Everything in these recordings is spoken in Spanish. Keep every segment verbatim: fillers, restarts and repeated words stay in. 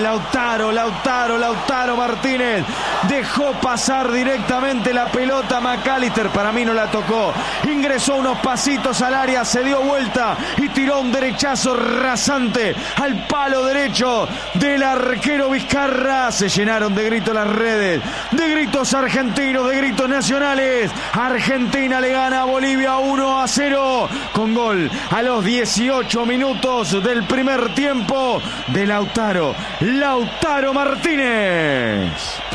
Lautaro, Lautaro, Lautaro Martínez dejó pasar directamente la pelota a McAllister, para mí no la tocó, ingresó unos pasitos al área, se dio vuelta y tiró un derechazo rasante al palo derecho del arquero Vizcarra. Se llenaron de gritos las redes, de gritos argentinos, de gritos nacionales. Argentina le gana a Bolivia uno a cero con gol a los dieciocho minutos del primer tiempo de Lautaro, Lautaro Martínez.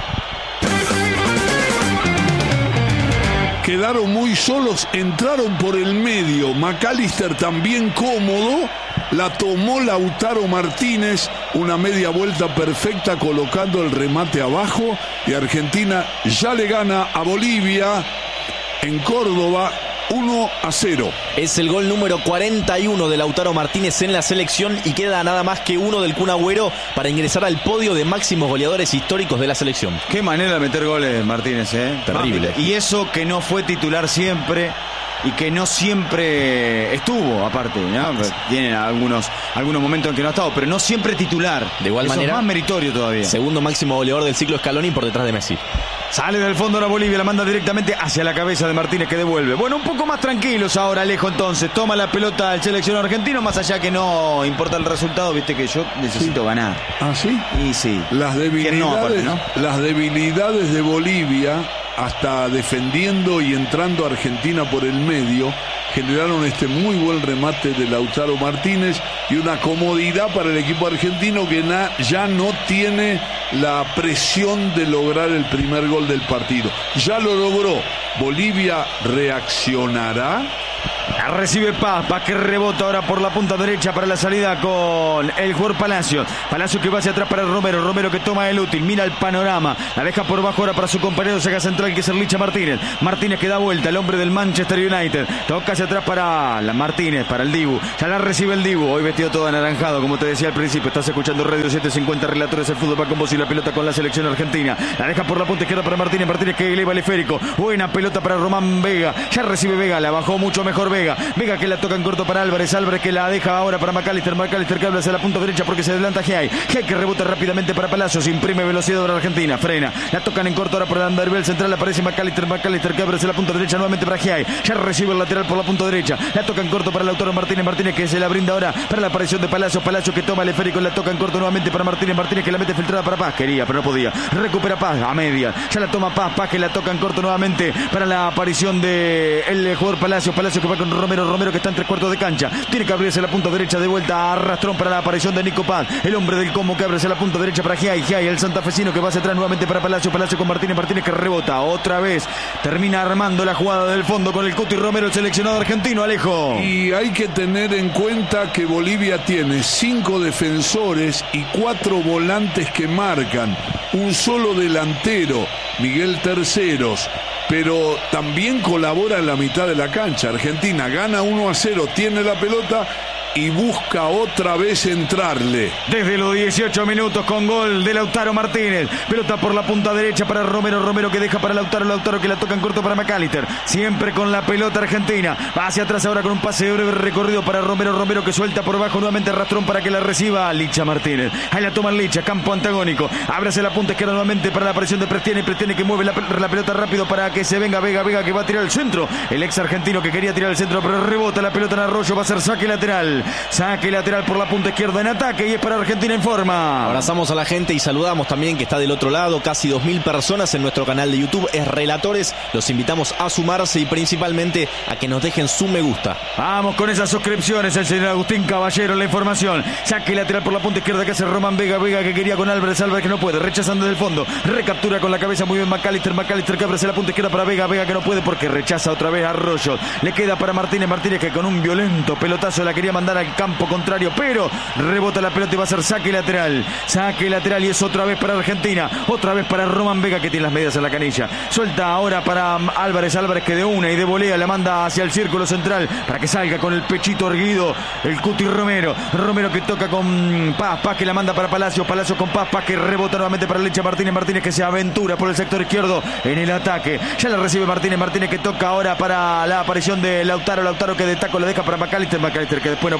Quedaron muy solos, entraron por el medio, McAllister también cómodo, la tomó Lautaro Martínez, una media vuelta perfecta colocando el remate abajo y Argentina ya le gana a Bolivia en Córdoba uno a cero. Es el gol número cuarenta y uno de Lautaro Martínez en la selección y queda nada más que uno del Kun Agüero para ingresar al podio de máximos goleadores históricos de la selección. Qué manera de meter goles Martínez, ¿eh? Terrible. Y eso que no fue titular siempre y que no siempre estuvo, aparte, ¿no? Tiene algunos, algunos momentos en que no ha estado, pero no siempre titular. De igual eso manera, es más meritorio todavía. Segundo máximo goleador del ciclo Scaloni por detrás de Messi. Sale del fondo la Bolivia, la manda directamente hacia la cabeza de Martínez que devuelve. Bueno, un poco más tranquilos ahora Alejo entonces. Toma la pelota el seleccionado argentino, más allá que no importa el resultado, viste que yo necesito sí. ganar. ¿Ah, sí? Y sí. Las debilidades, no, aparte, ¿no? Las debilidades de Bolivia, hasta defendiendo y entrando a Argentina por el medio, generaron este muy buen remate de Lautaro Martínez y una comodidad para el equipo argentino que na, ya no tiene la presión de lograr el primer gol del partido. Ya lo logró. Bolivia reaccionará. La recibe Paz, Paz que rebota ahora por la punta derecha para la salida con el jugador Palacio. Palacio que va hacia atrás para Romero, Romero que toma el útil, mira el panorama, la deja por bajo ahora para su compañero saga central que es el Licha Martínez. Martínez que da vuelta, el hombre del Manchester United, toca hacia atrás para la Martínez, para el Dibu, ya la recibe el Dibu, hoy vestido todo anaranjado como te decía al principio. Estás escuchando Radio setecientos cincuenta, Relatores del Fútbol, va con vos y la pelota con la selección argentina, la deja por la punta izquierda para Martínez, Martínez que eleva el esférico, buena pelota para Román Vega, ya recibe Vega, la bajó mucho mejor Vega, Vega que la toca en corto para Álvarez, Álvarez que la deja ahora para McAllister, McAllister que habla hacia la punta derecha porque se adelanta Giai, Giai que rebota rápidamente para Palacios, imprime velocidad ahora Argentina, frena, la tocan en corto ahora por el Anderbel central, aparece McAllister, McAllister que abre hacia la punta derecha nuevamente para Giai, ya recibe el lateral por la punta derecha, la toca en corto para Lautaro Martínez, Martínez que se la brinda ahora para la aparición de Palacios, Palacios que toma el esférico, la toca en corto nuevamente para Martínez, Martínez que la mete filtrada para Paz, quería pero no podía, recupera Paz a media, ya la toma Paz, Paz que la toca en corto nuevamente para la aparición de el jugador Palacios, Palacios que va con Romero, Romero que está en tres cuartos de cancha, tiene que abrirse la punta derecha de vuelta a Rastrón para la aparición de Nico Paz, el hombre del combo que abre hacia la punta derecha para Giai, Giai el santafesino que va hacia atrás nuevamente para Palacio, Palacio con Martínez, Martínez que rebota otra vez, termina armando la jugada del fondo con el Cuti Romero, el seleccionado argentino, Alejo. Y hay que tener en cuenta que Bolivia tiene cinco defensores y cuatro volantes que marcan, un solo delantero, Miguel Terceros, pero también colabora en la mitad de la cancha. Argentina gana uno a cero, tiene la pelota y busca otra vez entrarle. Desde los dieciocho minutos con gol de Lautaro Martínez. Pelota por la punta derecha para Romero. Romero que deja para Lautaro. Lautaro que la toca en corto para McAllister. Siempre con la pelota Argentina. Va hacia atrás ahora con un pase de breve recorrido para Romero. Romero que suelta por abajo nuevamente Rastrón para que la reciba Licha Martínez. Ahí la toma Licha. Campo antagónico. Ábrase la punta izquierda nuevamente para la aparición de Prestiene. Prestiene que mueve la, la pelota rápido para que se venga Vega. Vega que va a tirar el centro. El ex argentino que quería tirar el centro pero rebota la pelota en Arroyo. Va a ser saque lateral. Saque lateral por la punta izquierda en ataque y es para Argentina en forma. Abrazamos a la gente y saludamos también que está del otro lado, casi dos mil personas en nuestro canal de YouTube, es Relatores. Los invitamos a sumarse y principalmente a que nos dejen su me gusta. Vamos con esas suscripciones, el señor Agustín Caballero en la información. Saque lateral por la punta izquierda que hace Román Vega, Vega que quería con Álvarez, Álvarez que no puede, rechazando desde el fondo, recaptura con la cabeza muy bien McAllister, McAllister que abre hacia la punta izquierda para Vega, Vega que no puede porque rechaza otra vez a Arroyo. Le queda para Martínez, Martínez que con un violento pelotazo la quería mandar al campo contrario, pero rebota la pelota y va a ser saque lateral. Saque lateral y es otra vez para Argentina. Otra vez para Román Vega que tiene las medias en la canilla. Suelta ahora para Álvarez, Álvarez que de una y de volea la manda hacia el círculo central para que salga con el pechito erguido el Cuti Romero. Romero que toca con Paz, Paz que la manda para Palacio, Palacio con Paz, Paz que rebota nuevamente para Licha Martínez, Martínez que se aventura por el sector izquierdo en el ataque. Ya la recibe Martínez, Martínez que toca ahora para la aparición de Lautaro, Lautaro que de taco la deja para McAllister, McAllister que después no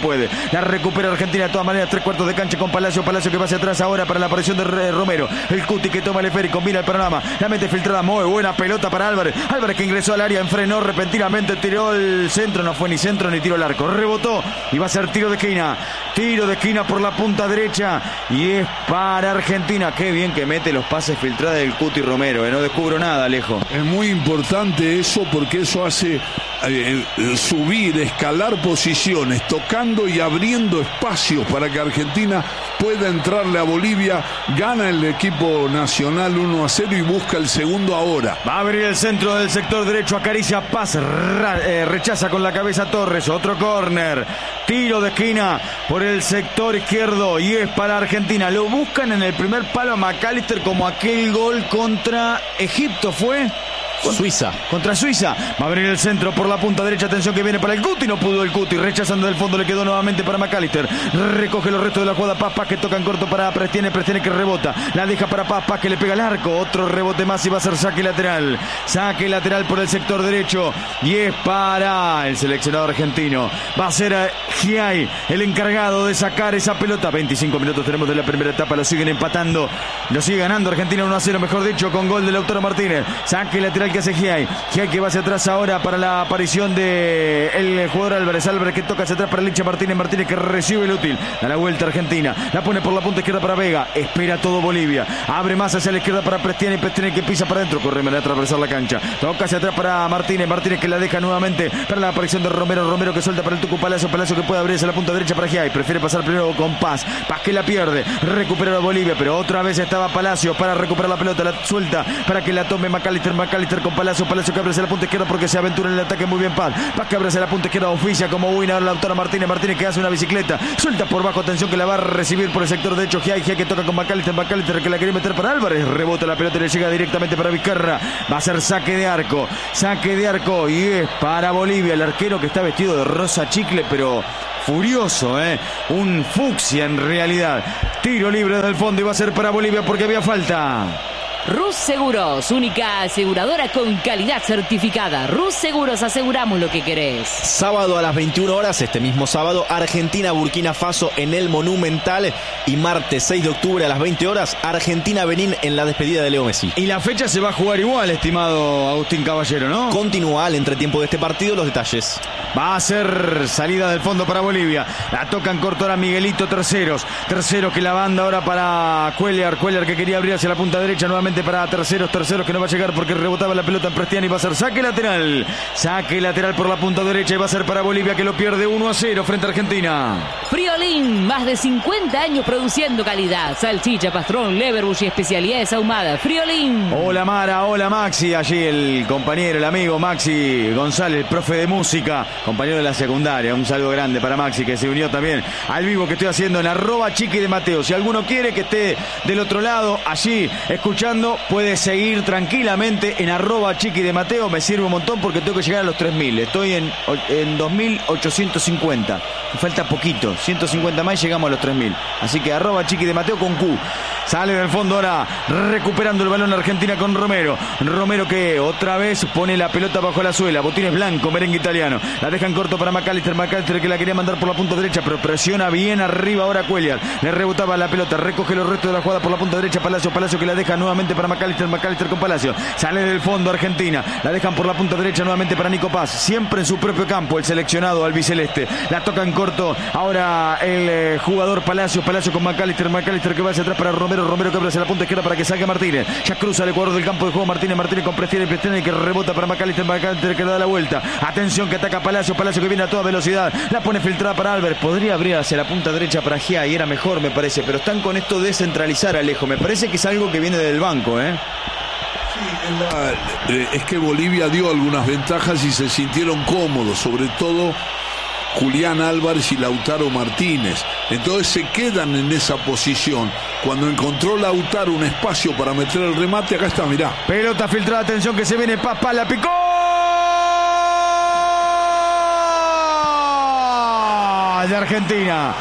puede. La recupera Argentina de todas maneras, tres cuartos de cancha con Palacio. Palacio que va hacia atrás ahora para la aparición de Romero. El Cuti que toma el esférico, mira el panorama. La mete filtrada, muy buena pelota para Álvarez. Álvarez que ingresó al área, enfrenó repentinamente, tiró el centro. No fue ni centro ni tiro al arco. Rebotó y va a ser tiro de esquina. Tiro de esquina por la punta derecha. Y es para Argentina. Qué bien que mete los pases filtrados del Cuti Romero. Eh. No descubro nada, Alejo. Es muy importante eso porque eso hace eh, subir, escalar posiciones, tocando y abriendo espacios para que Argentina pueda entrarle a Bolivia. Gana el equipo nacional uno a cero y busca el segundo ahora. Va a abrir el centro del sector derecho, acaricia Paz, eh, rechaza con la cabeza Torres, otro córner, tiro de esquina por el sector izquierdo y es para Argentina. Lo buscan en el primer palo a McAllister como aquel gol contra Egipto, ¿fue? Suiza. Contra Suiza. Va a abrir el centro por la punta derecha. Atención que viene para el Cuti. No pudo el Cuti. Rechazando del fondo. Le quedó nuevamente para McAllister. Recoge los restos de la jugada. Paz, Paz que toca en corto para Prestiene. Prestiene que rebota. La deja para Paz. Paz que le pega el arco. Otro rebote más y va a ser saque lateral. Saque lateral por el sector derecho. Y es para el seleccionado argentino. Va a ser Giai el encargado de sacar esa pelota. veinticinco minutos tenemos de la primera etapa. Lo siguen empatando. Lo sigue ganando Argentina uno a cero. Mejor dicho, con gol de Lautaro Martínez. Saque lateral que hace Giai. Giai que va hacia atrás ahora para la aparición de el jugador Álvarez. Álvarez que toca hacia atrás para Licha Martínez. Martínez que recibe el útil. Da la vuelta Argentina. La pone por la punta izquierda para Vega. Espera todo Bolivia. Abre más hacia la izquierda para Prestiene. Prestiene que pisa para adentro. Corre para atravesar la cancha. Toca hacia atrás para Martínez. Martínez que la deja nuevamente para la aparición de Romero. Romero que suelta para el Tucu Palacio. Palacio que puede abrirse a la punta derecha para Giai. Prefiere pasar primero con Paz. Paz que la pierde. Recupera a Bolivia. Pero otra vez estaba Palacio para recuperar la pelota. La suelta para que la tome McAllister. McAllister con Palacio. Palacio que abre hacia la punta izquierda porque se aventura en el ataque muy bien Paz. Paz que abre hacia la punta izquierda. Oficia como winner Lautaro Martínez. Martínez que hace una bicicleta. Suelta por bajo. Atención que la va a recibir por el sector derecho. Giai. Giai que toca con McAllister. McAllister que la quiere meter para Álvarez. Rebota la pelota y le llega directamente para Vizcarra. Va a ser saque de arco. Saque de arco y es para Bolivia. El arquero que está vestido de rosa chicle pero furioso, ¿eh? Un fucsia en realidad. Tiro libre desde el fondo y va a ser para Bolivia porque había falta. Rus Seguros, única aseguradora con calidad certificada. Rus Seguros, aseguramos lo que querés. Sábado a las veintiuna horas, este mismo sábado, Argentina-Burkina Faso en el Monumental. Y martes seis de octubre a las veinte horas, Argentina-Benín en la despedida de Leo Messi. Y la fecha se va a jugar igual, estimado Agustín Caballero, ¿no? Continúa al entretiempo de este partido los detalles. Va a ser salida del fondo para Bolivia. La tocan corto ahora Miguelito Terceros. Terceros que la banda ahora para Cuellar. Cuellar que quería abrir hacia la punta derecha nuevamente para Terceros. Terceros que no va a llegar porque rebotaba la pelota en Prestiani y va a ser saque lateral. Saque lateral por la punta derecha y va a ser para Bolivia que lo pierde uno a cero frente a Argentina. Friolín, más de cincuenta años produciendo calidad. Salchicha, pastrón, leverbush y especialidades ahumadas. Friolín. Hola Mara, hola Maxi. Allí el compañero, el amigo Maxi González, el profe de música, compañero de la secundaria. Un saludo grande para Maxi que se unió también al vivo que estoy haciendo en arroba Chiqui de Mateo. Si alguno quiere que esté del otro lado, allí escuchando, puede seguir tranquilamente en arroba Chiqui de Mateo. Me sirve un montón porque tengo que llegar a los tres mil. Estoy en, en dos mil ochocientos cincuenta. Me falta poquito, ciento cincuenta más y llegamos a los tres mil. Así que arroba Chiqui de Mateo con Q. Sale del fondo ahora recuperando el balón Argentina con Romero. Romero que otra vez pone la pelota bajo la suela. Botines blanco, merengue italiano. La dejan corto para McAllister. McAllister que la quería mandar por la punta derecha, pero presiona bien arriba ahora Cuellar. Le rebotaba la pelota, recoge los restos de la jugada por la punta derecha. Palacio, Palacio que la deja nuevamente para McAllister. McAllister con Palacio. Sale del fondo Argentina. La dejan por la punta derecha nuevamente para Nico Paz. Siempre en su propio campo el seleccionado albiceleste. La toca en corto ahora el eh, jugador Palacio. Palacio con McAllister. McAllister que va hacia atrás para Romero. Romero que abre hacia la punta izquierda para que salga Martínez. Ya cruza el ecuador del campo de juego Martínez. Martínez con Prestiene. Prestiene que rebota para McAllister. McAllister que le da la vuelta. Atención que ataca Palacio. Palacio que viene a toda velocidad. La pone filtrada para Álvarez. Podría abrir hacia la punta derecha para Gia y era mejor me parece. Pero están con esto de centralizar Alejo. Me parece que es algo que viene del banco, ¿eh? Sí, la, es que Bolivia dio algunas ventajas y se sintieron cómodos, sobre todo Julián Álvarez y Lautaro Martínez. Entonces se quedan en esa posición. Cuando encontró Lautaro un espacio para meter el remate, acá está, mirá. Pelota filtrada, atención que se viene Papa, la picó. De Argentina.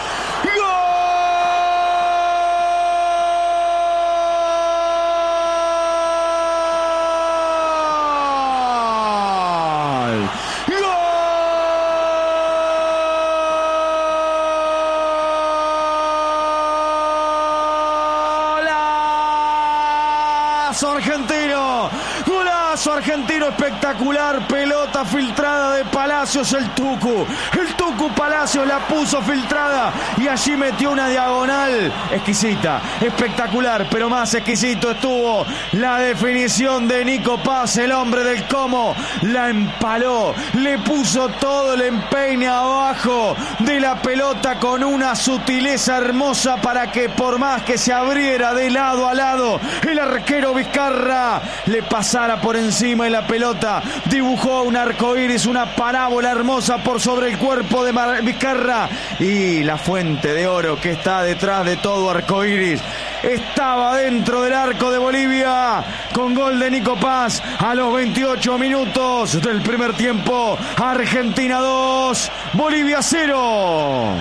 golazo argentino, golazo argentino espectacular, pelota filtrada de Palacios, el Tucu, el Tucu Palacios la puso filtrada y allí metió una diagonal exquisita, espectacular, pero más exquisito estuvo la definición de Nico Paz, el hombre del Como, la empaló, le puso todo el empeine abajo de la pelota con una sutileza hermosa para que por más que se abriera de lado a lado, el arquero Vizcarra le pasara por encima de la pelota, dibujó un arco iris, una parábola hermosa por sobre el cuerpo de Mar- Vizcarra, y la fuente de oro que está detrás de todo arco iris estaba dentro del arco de Bolivia, con gol de Nico Paz a los veintiocho minutos del primer tiempo. Argentina dos, Bolivia cero.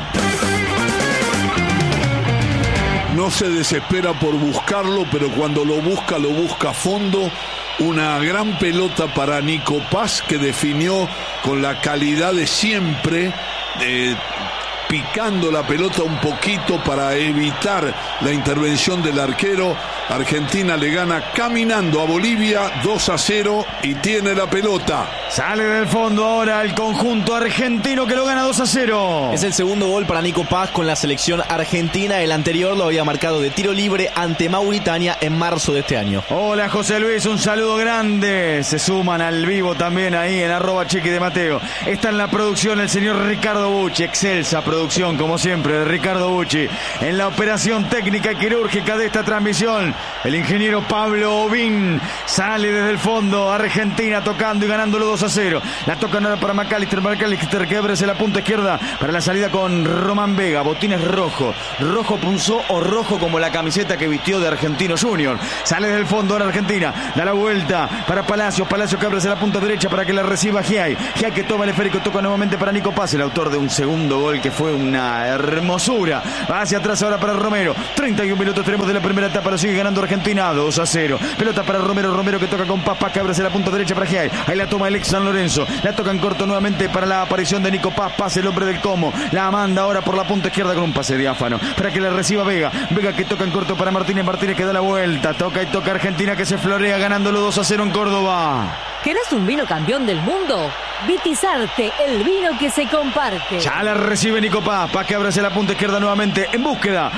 No se desespera por buscarlo, pero cuando lo busca, lo busca a fondo. Una gran pelota para Nico Paz, que definió con la calidad de siempre, eh, picando la pelota un poquito para evitar la intervención del arquero. Argentina le gana caminando a Bolivia dos a cero y tiene la pelota. Sale del fondo ahora el conjunto argentino que lo gana dos a cero. Es el segundo gol para Nico Paz con la selección argentina. El anterior lo había marcado de tiro libre ante Mauritania en marzo de este año. Hola José Luis, un saludo grande. Se suman al vivo también ahí en arroba Chiqui de Mateo. Está en la producción el señor Ricardo Bucci, excelsa producción como siempre de Ricardo Bucci. En la operación técnica y quirúrgica de esta transmisión, el ingeniero Pablo Obín. Sale desde el fondo Argentina tocando y ganándolo dos a cero. La tocan ahora para McAllister, McAllister que abre la punta izquierda para la salida con Román Vega. Botines rojo, rojo punzó o rojo como la camiseta que vistió de Argentino Junior. Sale desde el fondo ahora Argentina, da la vuelta para Palacios, Palacios que abre la punta derecha para que la reciba Giai. Giai que toma el esférico, toca nuevamente para Nico Paz, el autor de un segundo gol que fue una hermosura. Va hacia atrás ahora para Romero. treinta y un minutos tenemos de la primera etapa, lo sigue ganando Argentina dos a cero. Pelota para Romero, Romero que toca con Paz, Paz que abre la punta derecha para Giai. Ahí la toma el ex San Lorenzo, la toca en corto nuevamente para la aparición de Nico Paz. Paz, el hombre del Como, la manda ahora por la punta izquierda con un pase diáfano para que la reciba Vega. Vega que toca en corto para Martínez, Martínez que da la vuelta, toca y toca Argentina que se florea ganándolo dos a cero en Córdoba. ¿Querés un vino campeón del mundo? Vitizarte, el vino que se comparte. Ya la recibe Nico Paz, Paz que abre la punta izquierda nuevamente en búsqueda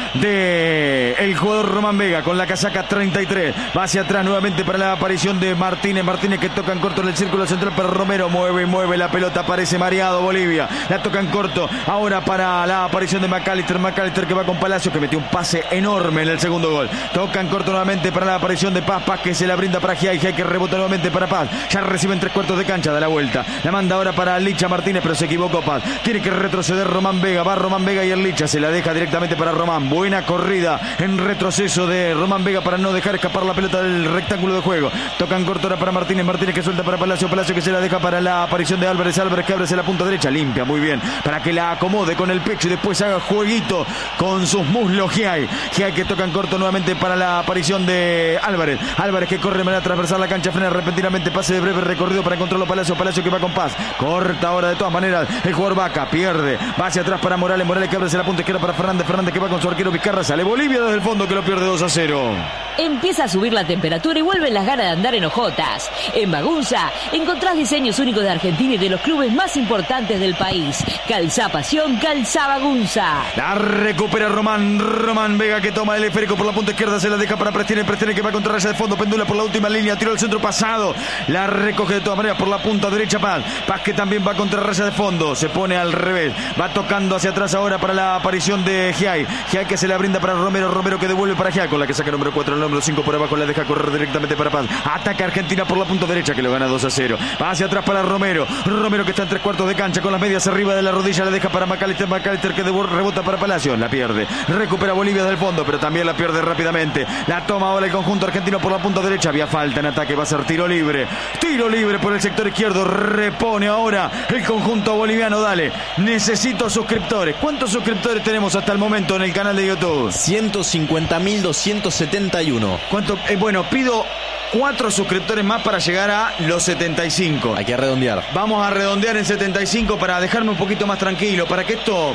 de el jugador Román Vega con la casaca treinta y tres. Va hacia atrás nuevamente para la aparición de Martínez, Martínez que toca en corto en el círculo central para Romero, mueve, mueve la pelota, parece mareado Bolivia, la toca en corto ahora para la aparición de McAllister, McAllister que va con Palacios que metió un pase enorme en el segundo gol, toca en corto nuevamente para la aparición de Paz, Paz que se la brinda para Giai, Giai que rebota nuevamente para Paz, ya recibe en tres cuartos de cancha, da la vuelta, la manda ahora para Licha Martínez, pero se equivocó Paz, tiene que retroceder Román Vega, va Román Vega y el Licha se la deja directamente para Román, buena corrida en retroceso de Román Vega para no dejar escapar la pelota del rectángulo de juego, toca en corto ahora para Martínez, Martínez que suelta para Palacio, Palacio que se la deja para la aparición de Álvarez, Álvarez que abre la punta derecha, limpia muy bien, para que la acomode con el pecho y después haga jueguito con sus muslos Giai, Giai que toca en corto nuevamente para la aparición de Álvarez, Álvarez que corre de manera transversal la cancha, frena repentinamente, pase de breve recorrido para encontrarlo Palacio, Palacio que va con Paz, corta ahora de todas maneras el jugador Vaca, pierde, va hacia atrás para Morales, Morales que abre la punta izquierda para Fernández, Fernández que va con su arquero Vizcarra, sale Bolivia desde el fondo que lo pierde dos a cero. Empieza a subir la temperatura y vuelven las ganas de andar en hojotas. En Magunza encontrás diseños únicos de Argentina y de los clubes más importantes del país. Calzá Pasión, Calzá Magunza. La recupera Román, Román Vega que toma el esférico por la punta izquierda, se la deja para Prestine, Prestine que va contra raya de fondo, pendula por la última línea, tiro al centro pasado, la recoge de todas maneras por la punta derecha Paz, Paz que también va contra raya de fondo, se pone al revés, va tocando hacia atrás ahora para la aparición de Giai, Giai que se la brinda para Romero, Romero que devuelve para Giai, con la que saca el número cuatro, el número cinco por abajo, la deja correr directamente para Paz, ataca Argentina por la punta derecha que lo gana dos a cero, va hacia atrás para Romero, Romero que está en tres cuartos de cancha con las medias arriba de la rodilla, la deja para McAllister, McAllister que rebota para Palacio, la pierde, recupera Bolivia del fondo, pero también la pierde rápidamente, la toma ahora el conjunto argentino por la punta derecha, había falta en ataque, va a ser tiro libre, tiro libre por el sector izquierdo, repone ahora el conjunto boliviano, dale, necesito suscriptores, ¿cuántos suscriptores tenemos hasta el momento en el canal de YouTube? ciento cincuenta mil doscientos setenta y uno. ¿Cuánto? Eh, bueno, pido cuatro suscriptores más para llegar a los setenta y cinco. Hay que redondear. Vamos a redondear en setenta y cinco para dejarme un poquito más tranquilo, para que esto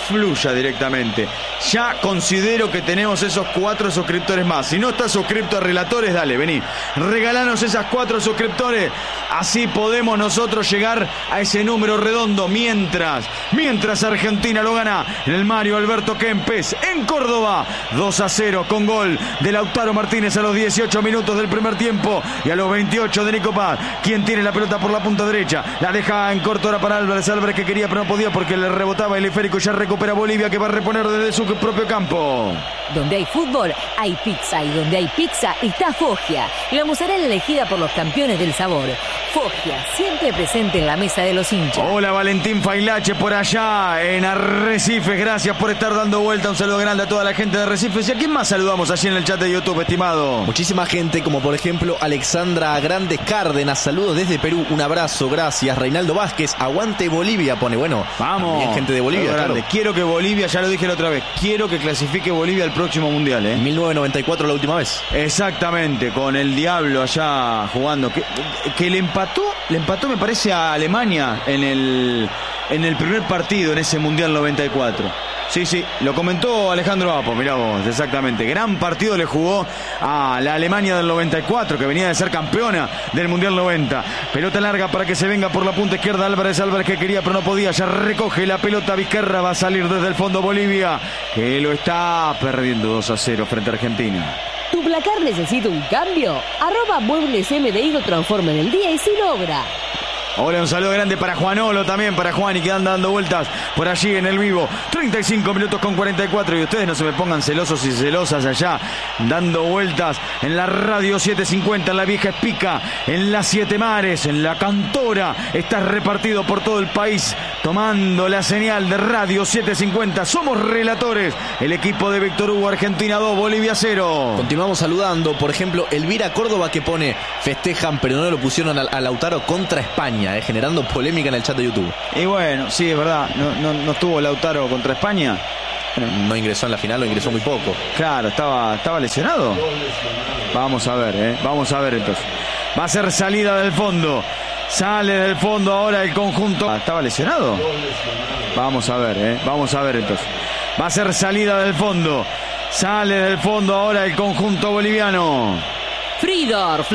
fluya directamente. Ya considero que tenemos esos cuatro suscriptores más. Si no estás suscripto a Relatores, dale, vení. Regalanos esas cuatro suscriptores. Así podemos nosotros llegar a ese número redondo. Mientras, mientras Argentina lo gana en el Mario Alberto Kempes en Córdoba. dos a cero con gol de Lautaro Martínez a los dieciocho minutos del primer tiempo. Y a los veintiocho de Nico Paz. Quien tiene la pelota por la punta derecha. La deja en corto ahora para Álvarez. Álvarez que quería pero no podía porque le rebotaba el esférico. Ya recupera Bolivia que va a reponer desde su propio campo. Donde hay fútbol, hay pizza. Y donde hay pizza, está Foggia. La mozzarella elegida por los campeones del sabor. Foggia, siempre presente en la mesa de los hinchas. Hola Valentín Failache por allá en Arrecifes. Gracias por estar dando vuelta. Un saludo grande a toda la gente de Arrecifes. ¿Y a quién más saludamos allí en el chat de YouTube, estimado? Muchísima gente, como por ejemplo Alexandra Grandes Cárdenas. Saludos desde Perú. Un abrazo, gracias. Reinaldo Vázquez, aguante Bolivia, pone. Bueno, vamos. También gente de Bolivia, claro. Quiero que Bolivia, ya lo dije la otra vez, quiero que clasifique Bolivia al próximo mundial, ¿eh? mil novecientos noventa y cuatro la última vez. Exactamente, con el Diablo allá jugando. Que, que le empató, le empató me parece a Alemania en el, en el primer partido en ese mundial noventa y cuatro. Sí, sí, lo comentó Alejandro Apo, mirá vos, exactamente. Gran partido le jugó a la Alemania del noventa y cuatro, que venía de ser campeona del Mundial noventa. Pelota larga para que se venga por la punta izquierda Álvarez, Álvarez que quería pero no podía. Ya recoge la pelota Vizcarra, va a salir desde el fondo Bolivia, que lo está perdiendo dos a cero frente a Argentina. ¿Tu placar necesita un cambio? Arroba Muebles M D I lo transforma en el día y sin obra. Hola, un saludo grande para Juanolo también, para Juani que anda dando vueltas por allí en el vivo. treinta y cinco minutos con cuarenta y cuatro y ustedes no se me pongan celosos y celosas allá, dando vueltas en la radio setecientos cincuenta, en la vieja Espica, en las Siete Mares, en la Cantora. Estás repartido por todo el país, tomando la señal de radio setecientos cincuenta. Somos Relatores, el equipo de Víctor Hugo, Argentina dos, Bolivia cero. Continuamos saludando, por ejemplo, Elvira Córdoba que pone, festejan pero no lo pusieron a, a Lautaro contra España. Eh, generando polémica en el chat de YouTube. Y bueno, sí, es verdad, no, no, no estuvo Lautaro contra España. No ingresó en la final, lo ingresó muy poco. Claro, estaba, estaba lesionado. Vamos a ver, eh, vamos a ver entonces. Va a ser salida del fondo. Sale del fondo ahora el conjunto. ¿Estaba lesionado? Vamos a ver, eh, vamos a ver entonces. Va a ser salida del fondo. Sale del fondo ahora el conjunto boliviano. Fridor.